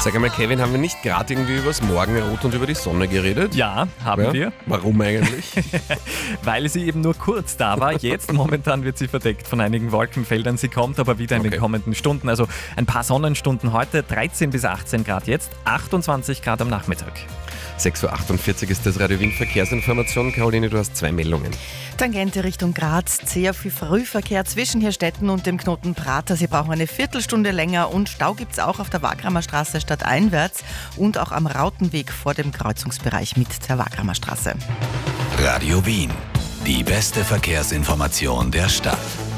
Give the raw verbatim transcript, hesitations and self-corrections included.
Sag einmal, Kevin, haben wir nicht gerade irgendwie über das Morgenrot und über die Sonne geredet? Ja, haben Ja? wir. Warum eigentlich? Weil sie eben nur kurz da war. Jetzt momentan wird sie verdeckt von einigen Wolkenfeldern. Sie kommt aber wieder in Okay. den kommenden Stunden. Also ein paar Sonnenstunden heute, dreizehn bis achtzehn Grad jetzt, achtundzwanzig Grad am Nachmittag. sechs Uhr achtundvierzig ist das Radio Wien Verkehrsinformation. Caroline, du hast zwei Meldungen. Tangente Richtung Graz, sehr viel Frühverkehr zwischen Hirstetten und dem Knoten Prater. Sie brauchen eine Viertelstunde länger und Stau gibt es auch auf der Wagramer Straße stadteinwärts und auch am Rautenweg vor dem Kreuzungsbereich mit der Wagramer Straße. Radio Wien. Die beste Verkehrsinformation der Stadt.